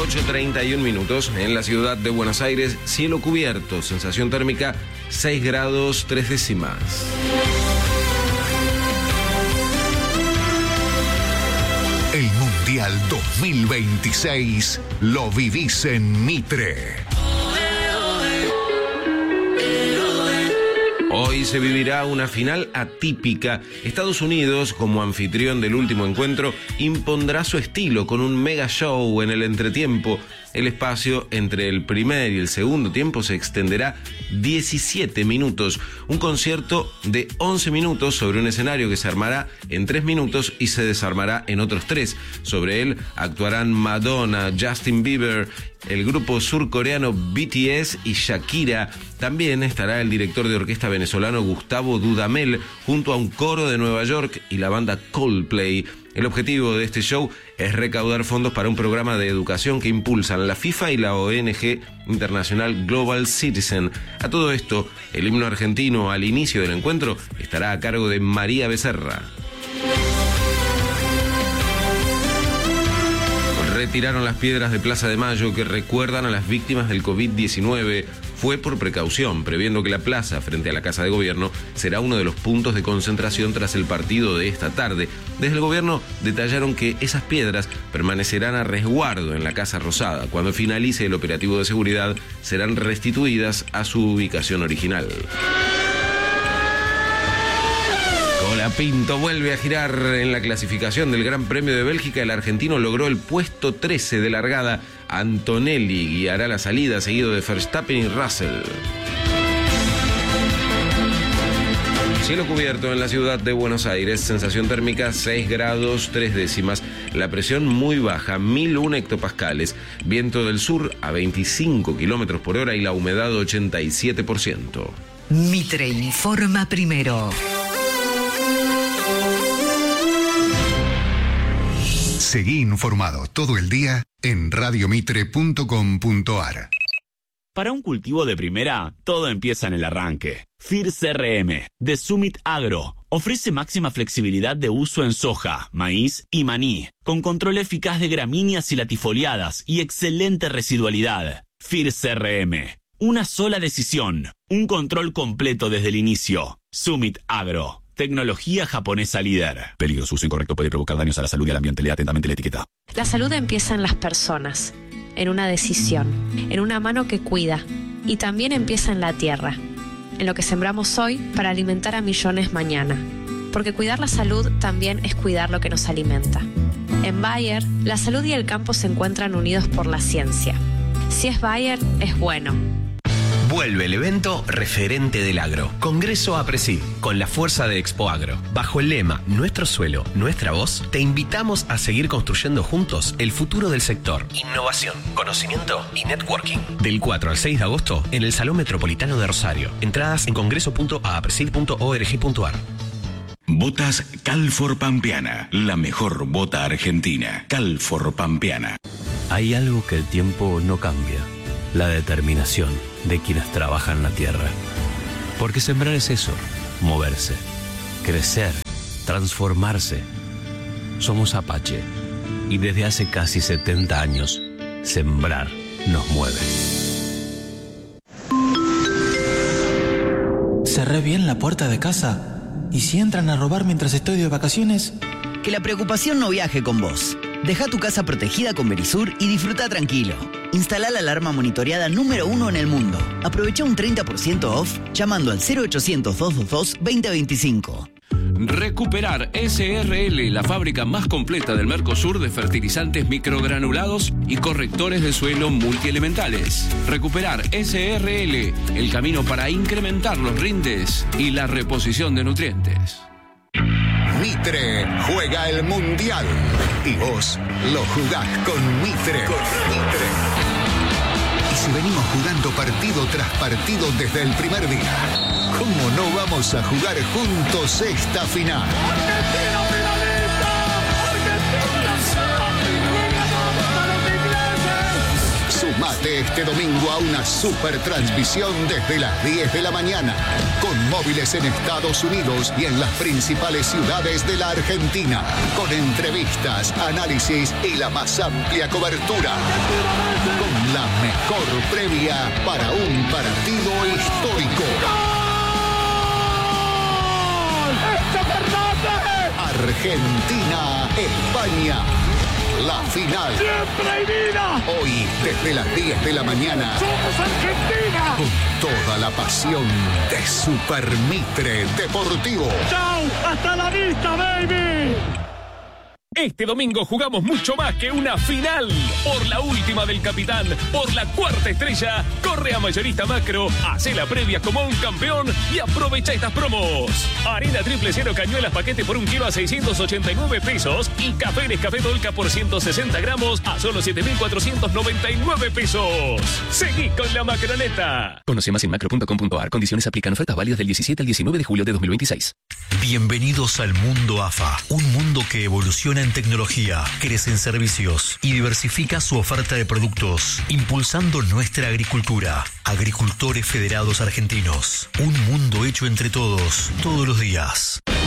8:31 minutos. En la ciudad de Buenos Aires, cielo cubierto, sensación térmica 6 grados 3 décimas. El Mundial 2026 lo vivís en Mitre. Hoy se vivirá una final atípica. Estados Unidos, como anfitrión del último encuentro, impondrá su estilo con un mega show en el entretiempo. El espacio entre el primer y el segundo tiempo se extenderá 17 minutos. Un concierto de 11 minutos sobre un escenario que se armará en 3 minutos y se desarmará en otros 3. Sobre él actuarán Madonna, Justin Bieber, el grupo surcoreano BTS y Shakira. También estará el director de orquesta venezolano Gustavo Dudamel junto a un coro de Nueva York y la banda Coldplay. El objetivo de este show es recaudar fondos para un programa de educación que impulsan la FIFA y la ONG internacional Global Citizen. A todo esto, el himno argentino al inicio del encuentro estará a cargo de María Becerra. Retiraron las piedras de Plaza de Mayo que recuerdan a las víctimas del COVID-19. Fue por precaución, previendo que la plaza frente a la Casa de Gobierno será uno de los puntos de concentración tras el partido de esta tarde. Desde el gobierno detallaron que esas piedras permanecerán a resguardo en la Casa Rosada. Cuando finalice el operativo de seguridad, serán restituidas a su ubicación original. Pinto vuelve a girar en la clasificación del Gran Premio de Bélgica. El argentino logró el puesto 13 de largada. Antonelli guiará la salida, seguido de Verstappen y Russell. Cielo cubierto en la ciudad de Buenos Aires, sensación térmica 6 grados 3 décimas, la presión muy baja, 1001 hectopascales, viento del sur a 25 kilómetros por hora y la humedad 87%. Mitre informa primero. Seguí informado todo el día en radiomitre.com.ar. Para un cultivo de primera, todo empieza en el arranque. FIR CRM, de Summit Agro, ofrece máxima flexibilidad de uso en soja, maíz y maní, con control eficaz de gramíneas y latifoliadas y excelente residualidad. FIR CRM, una sola decisión, un control completo desde el inicio. Summit Agro. Tecnología japonesa líder. Peligro, uso incorrecto puede provocar daños a la salud y al ambiente. Lea atentamente la etiqueta. La salud empieza en las personas, en una decisión, en una mano que cuida. Y también empieza en la tierra, en lo que sembramos hoy para alimentar a millones mañana. Porque cuidar la salud también es cuidar lo que nos alimenta. En Bayer, la salud y el campo se encuentran unidos por la ciencia. Si es Bayer, es bueno. Vuelve el evento referente del agro, Congreso APRESID, con la fuerza de Expo Agro. Bajo el lema Nuestro suelo, nuestra voz, te invitamos a seguir construyendo juntos el futuro del sector. Innovación, conocimiento y networking. Del 4 al 6 de agosto en el Salón Metropolitano de Rosario. Entradas en congreso.apresid.org.ar. Botas Calfor Pampeana, la mejor bota argentina. Calfor Pampeana. Hay algo que el tiempo no cambia. La determinación de quienes trabajan la tierra. Porque sembrar es eso, moverse, crecer, transformarse. Somos Apache y desde hace casi 70 años, sembrar nos mueve. Cerré bien la puerta de casa. ¿Y si entran a robar mientras estoy de vacaciones? Que la preocupación no viaje con vos. Deja tu casa protegida con Verisur y disfruta tranquilo. Instala la alarma monitoreada número 1 en el mundo. Aprovecha un 30% off llamando al 0800-222-2025. Recuperar SRL, la fábrica más completa del Mercosur de fertilizantes microgranulados y correctores de suelo multielementales. Recuperar SRL, el camino para incrementar los rindes y la reposición de nutrientes. Mitre juega el Mundial y vos lo jugás con Mitre. Y si venimos jugando partido tras partido desde el primer día, ¿cómo no vamos a jugar juntos esta final? Sumate Sumate este domingo a una super transmisión desde las 10 de la mañana, con móviles en Estados Unidos y en las principales ciudades de la Argentina, con entrevistas, análisis y la más amplia cobertura, con la mejor previa para un partido histórico. Argentina, España. La final. ¡Siempre hay vida! Hoy, desde las 10 de la mañana. ¡Somos Argentina! Con toda la pasión de Super Mitre Deportivo. ¡Chao! ¡Hasta la vista, baby! Este domingo jugamos mucho más que una final. Por la última del capitán, por la cuarta estrella, corre a Mayorista Macro, hace la previa como un campeón y aprovecha estas promos. Harina Triple Cero Cañuelas paquete por 1 kilo a 689 pesos y Café Nescafé Dolca por 160 gramos a solo 7.499 pesos. Seguí con la macroneta. Conoce más en macro.com.ar. Condiciones aplican. Ofertas válidas del 17 al 19 de julio de 2026. Bienvenidos al mundo AFA, un mundo que evoluciona en tecnología, crece en servicios y diversifica su oferta de productos, impulsando nuestra agricultura. Agricultores Federados Argentinos, un mundo hecho entre todos, todos los días.